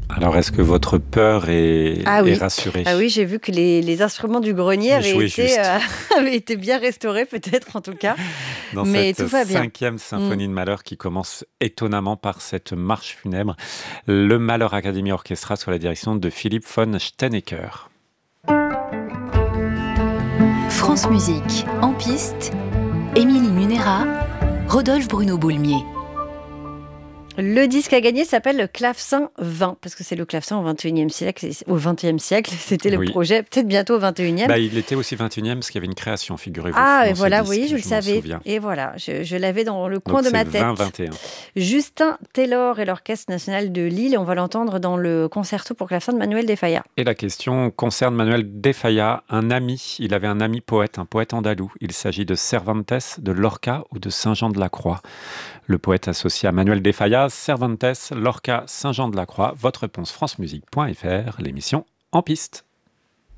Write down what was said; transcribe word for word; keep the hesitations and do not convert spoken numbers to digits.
Alors, est-ce que votre peur est, Ah est oui, rassurée? ah oui, j'ai vu que les, les instruments du grenier avaient Jouez été, juste. euh, avaient été bien restaurés, peut-être en tout cas, Dans mais cette tout va bien. cinquième Mm. symphonie de Malheur qui commence étonnamment par cette marche funèbre, le Malheur Academy Orchestra sous la direction de Philippe von Steinecker. France Musique, en piste, Émilie Munera, Rodolphe Bruno Boulmier. Le disque à gagner s'appelle le Clavecin vingt, parce que c'est le clavecin au vingt et unième siècle. Au vingtième siècle, c'était le Oui. projet, peut-être bientôt au vingt et unième. Bah, il était aussi vingt et unième parce qu'il y avait une création, figurez-vous, Ah, et dans ce voilà, disque, oui, je le je m'en savais. souviens. Et voilà, je, je l'avais dans le coin Donc de c'est ma tête. vingt vingt et un. Justin Taylor et l'Orchestre national de Lille, et on va l'entendre dans le concerto pour clavecin de Manuel de Falla. Et la question concerne Manuel de Falla, un ami. Il avait un ami poète, un poète andalou. Il s'agit de Cervantes, de Lorca ou de Saint-Jean de la Croix. Le poète associé à Manuel de Falla, Cervantes, Lorca, Saint-Jean de la Croix. Votre réponse francemusique point f r, l'émission En Piste.